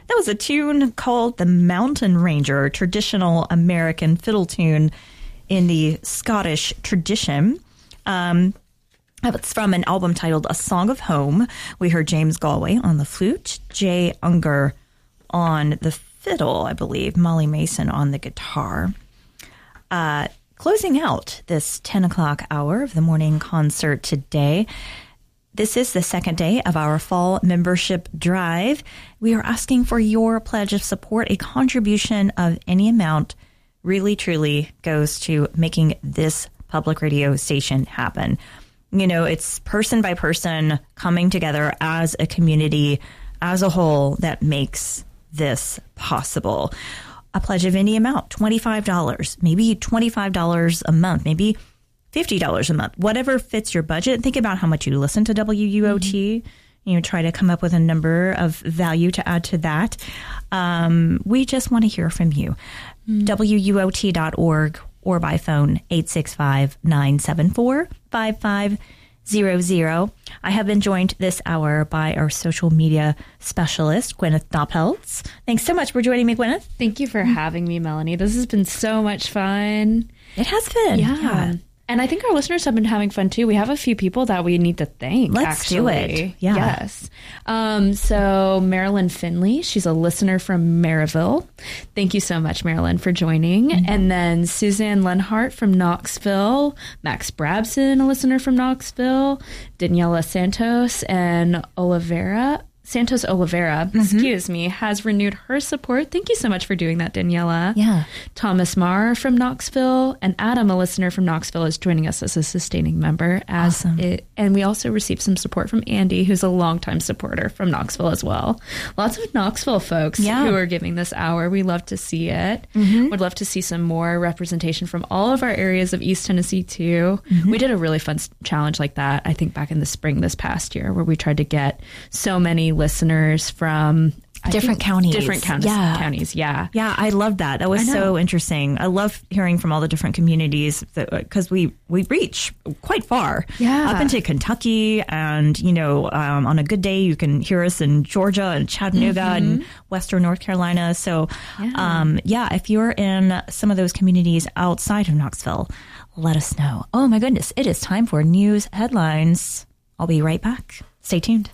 That was a tune called The Mountain Ranger, a traditional American fiddle tune in the Scottish tradition. It's from an album titled A Song of Home. We heard James Galway on the flute, Jay Unger on the fiddle, I believe, Molly Mason on the guitar. Closing out this 10 o'clock hour of the morning concert today, this is the second day of our fall membership drive. We are asking for your pledge of support. A contribution of any amount really, truly goes to making this public radio station happen. You know, it's person by person coming together as a community, as a whole, that makes this possible. A pledge of any amount, $25, maybe $25 a month, maybe $50 a month, whatever fits your budget. Think about how much you listen to WUOT. You know, try to come up with a number of value to add to that. We just want to hear from you. WUOT.org or by phone 865-974-5500. I have been joined this hour by our social media specialist, Gwyneth Doppeltz. Thanks so much for joining me, Gwyneth. Thank you for having me, Melanie. This has been so much fun. It has been. Yeah. And I think our listeners have been having fun, too. We have a few people that we need to thank, Let's do it. Yeah. Yes. So Marilyn Finley, she's a listener from Maryville. Thank you so much, Marilyn, for joining. Mm-hmm. And then Suzanne Lenhart from Knoxville, Max Brabson, a listener from Knoxville, Daniela Santos and Santos Oliveira, excuse me, has renewed her support. Thank you so much for doing that, Daniela. Yeah. Thomas Marr from Knoxville and Adam, a listener from Knoxville, is joining us as a sustaining member. Awesome. And we also received some support from Andy, who's a longtime supporter from Knoxville as well. Lots of Knoxville folks who are giving this hour. We love to see it. Mm-hmm. Would love to see some more representation from all of our areas of East Tennessee, too. Mm-hmm. We did a really fun challenge like that, I think, back in the spring this past year, where we tried to get so many listeners from different counties. Counties, yeah. Yeah, I loved that. That was so interesting. I love hearing from all the different communities because we reach quite far. Yeah. Up into Kentucky, and, you know, on a good day, you can hear us in Georgia and Chattanooga and Western North Carolina. So, if you're in some of those communities outside of Knoxville, let us know. Oh, my goodness. It is time for news headlines. I'll be right back. Stay tuned.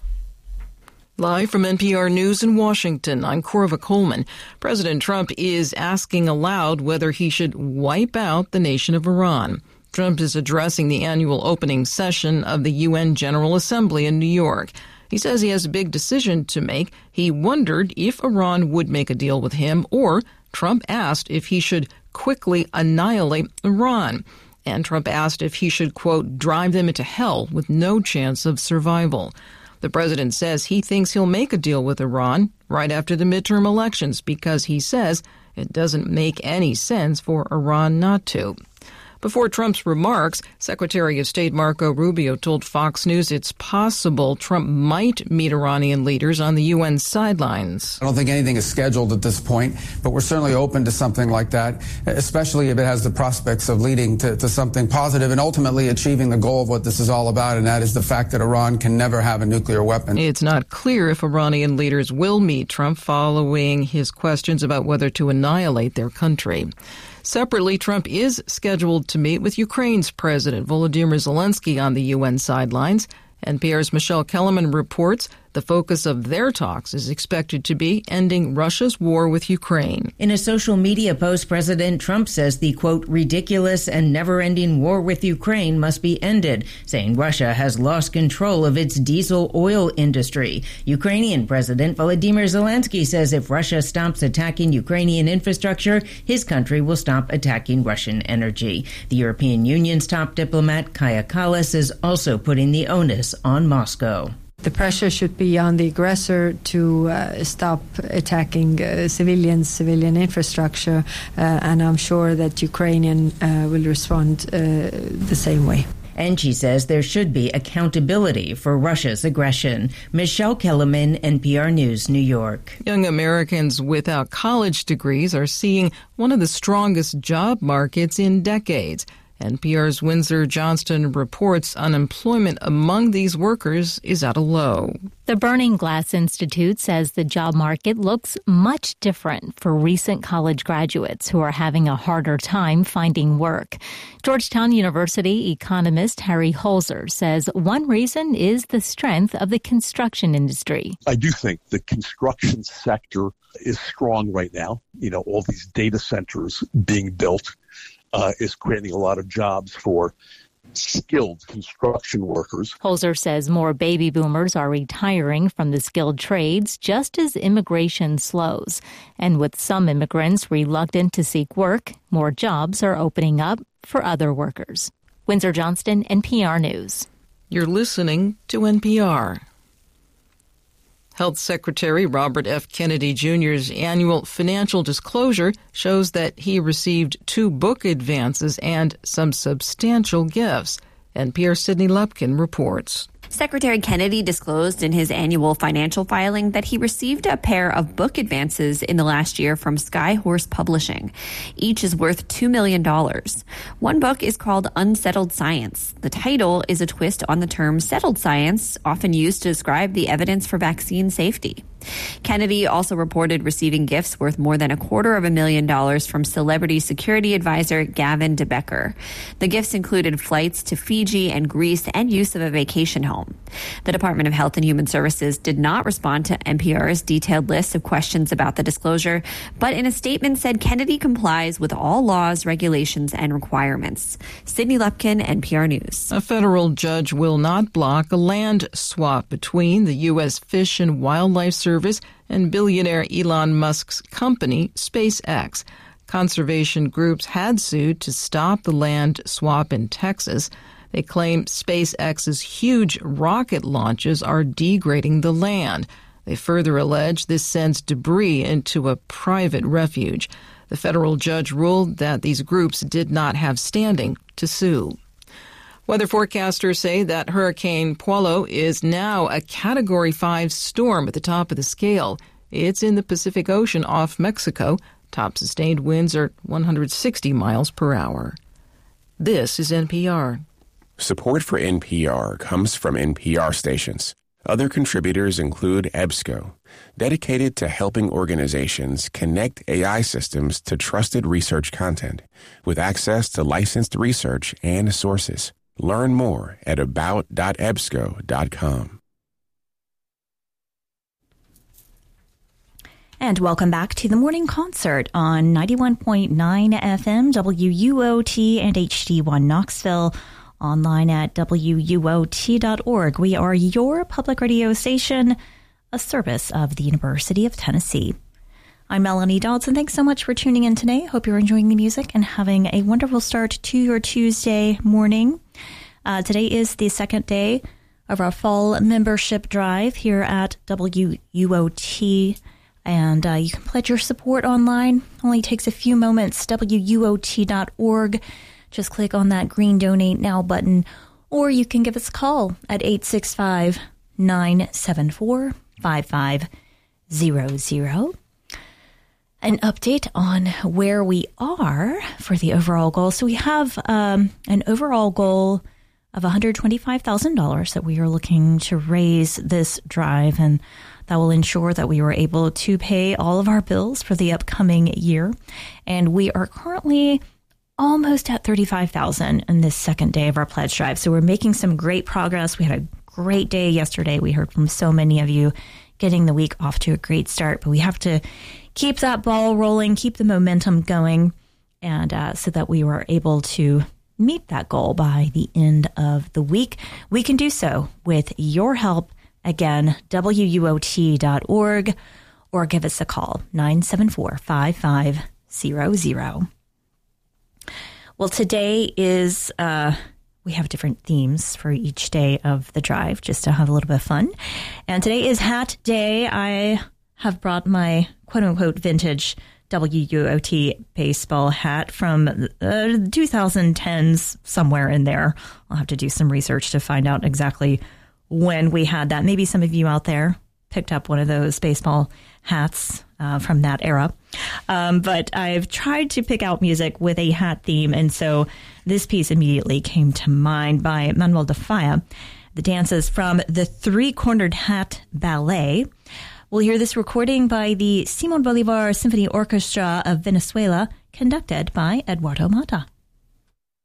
Live from NPR News in Washington, I'm Corva Coleman. President Trump is asking aloud whether he should wipe out the nation of Iran. Trump is addressing the annual opening session of the UN General Assembly in New York. He says he has a big decision to make. He wondered if Iran would make a deal with him, or Trump asked if he should quickly annihilate Iran. And Trump asked if he should, quote, drive them into hell with no chance of survival. The president says he thinks he'll make a deal with Iran right after the midterm elections because he says it doesn't make any sense for Iran not to. Before Trump's remarks, Secretary of State Marco Rubio told Fox News it's possible Trump might meet Iranian leaders on the UN sidelines. I don't think anything is scheduled at this point, but we're certainly open to something like that, especially if it has the prospects of leading to something positive and ultimately achieving the goal of what this is all about, and that is the fact that Iran can never have a nuclear weapon. It's not clear if Iranian leaders will meet Trump following his questions about whether to annihilate their country. Separately, Trump is scheduled to meet with Ukraine's President Volodymyr Zelensky on the UN sidelines. NPR's Michelle Kellerman reports the focus of their talks is expected to be ending Russia's war with Ukraine. In a social media post, President Trump says the, quote, ridiculous and never-ending war with Ukraine must be ended, saying Russia has lost control of its diesel oil industry. Ukrainian President Volodymyr Zelensky says if Russia stops attacking Ukrainian infrastructure, his country will stop attacking Russian energy. The European Union's top diplomat, Kaja Kallas, is also putting the onus on Moscow. The pressure should be on the aggressor to stop attacking civilian infrastructure, and I'm sure that Ukrainian will respond the same way. And she says there should be accountability for Russia's aggression. Michelle Kellerman, NPR News, New York. Young Americans without college degrees are seeing one of the strongest job markets in decades. NPR's Windsor Johnston reports unemployment among these workers is at a low. The Burning Glass Institute says the job market looks much different for recent college graduates who are having a harder time finding work. Georgetown University economist Harry Holzer says one reason is the strength of the construction industry. I do think the construction sector is strong right now. All these data centers being built is creating a lot of jobs for skilled construction workers. Holzer says more baby boomers are retiring from the skilled trades just as immigration slows. And with some immigrants reluctant to seek work, more jobs are opening up for other workers. Windsor Johnston, NPR News. You're listening to NPR. Health Secretary Robert F. Kennedy Jr.'s annual financial disclosure shows that he received 2 book advances and some substantial gifts. NPR's Sydney Lupkin reports. Secretary Kennedy disclosed in his annual financial filing that he received a pair of book advances in the last year from Skyhorse Publishing. Each is worth $2 million. One book is called Unsettled Science. The title is a twist on the term settled science, often used to describe the evidence for vaccine safety. Kennedy also reported receiving gifts worth more than $250,000 from celebrity security advisor Gavin de Becker. The gifts included flights to Fiji and Greece and use of a vacation home. The Department of Health and Human Services did not respond to NPR's detailed list of questions about the disclosure, but in a statement said Kennedy complies with all laws, regulations, and requirements. Sydney Lupkin, NPR News. A federal judge will not block a land swap between the U.S. Fish and Wildlife Service and billionaire Elon Musk's company, SpaceX. Conservation groups had sued to stop the land swap in Texas. They claim SpaceX's huge rocket launches are degrading the land. They further allege this sends debris into a private refuge. The federal judge ruled that these groups did not have standing to sue. Weather forecasters say that Hurricane Paulo is now a Category 5 storm at the top of the scale. It's in the Pacific Ocean off Mexico. Top sustained winds are 160 miles per hour. This is NPR. Support for NPR comes from NPR stations. Other contributors include EBSCO, dedicated to helping organizations connect AI systems to trusted research content with access to licensed research and sources. Learn more at about.ebsco.com. And welcome back to the morning concert on 91.9 FM, WUOT and HD1 Knoxville, online at WUOT.org. We are your public radio station, a service of the University of Tennessee. I'm Melanie Dodson. Thanks so much for tuning in today. Hope you're enjoying the music and having a wonderful start to your Tuesday morning. Today is the second day of our fall membership drive here at WUOT. And you can pledge your support online. Only takes a few moments. WUOT.org. Just click on that green Donate Now button. Or you can give us a call at 865-974-5500. An update on where we are for the overall goal. So we have an overall goal of $125,000 that we are looking to raise this drive, and that will ensure that we were able to pay all of our bills for the upcoming year. And we are currently almost at $35,000 in this second day of our pledge drive. So we're making some great progress. We had a great day yesterday. We heard from so many of you getting the week off to a great start, but we have to keep that ball rolling, keep the momentum going, and so that we were able to meet that goal by the end of the week. We can do so with your help. Again, WUOT.org, or give us a call, 974-5500. Well, today is, we have different themes for each day of the drive, just to have a little bit of fun. And today is Hat Day. I have brought my quote-unquote vintage WUOT baseball hat from the 2010s, somewhere in there. I'll have to do some research to find out exactly when we had that. Maybe some of you out there picked up one of those baseball hats from that era. But I've tried to pick out music with a hat theme, and so this piece immediately came to mind by Manuel de Falla. The dance is from the Three-Cornered Hat Ballet. We'll hear this recording by the Simon Bolivar Symphony Orchestra of Venezuela, conducted by Eduardo Mata.